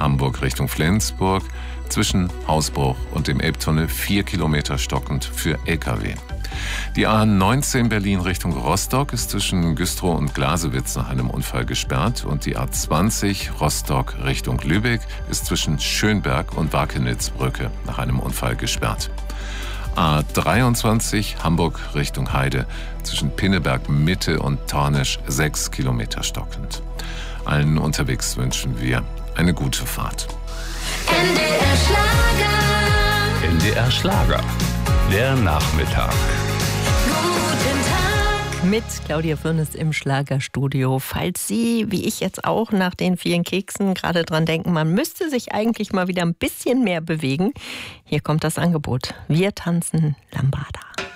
Hamburg Richtung Flensburg, zwischen Hausbruch und dem Elbtunnel 4 Kilometer stockend für Lkw. Die A19 Berlin Richtung Rostock ist zwischen Güstrow und Glasewitz nach einem Unfall gesperrt und die A20 Rostock Richtung Lübeck ist zwischen Schönberg und Wakenitzbrücke nach einem Unfall gesperrt. A23 Hamburg Richtung Heide zwischen Pinneberg Mitte und Tornisch 6 Kilometer stockend. Allen unterwegs wünschen wir eine gute Fahrt. NDR Schlager. NDR Schlager. Der Nachmittag. Guten Tag. Mit Claudia Fürnes im Schlagerstudio. Falls Sie, wie ich jetzt auch, nach den vielen Keksen gerade dran denken, man müsste sich eigentlich mal wieder ein bisschen mehr bewegen. Hier kommt das Angebot. Wir tanzen Lambada.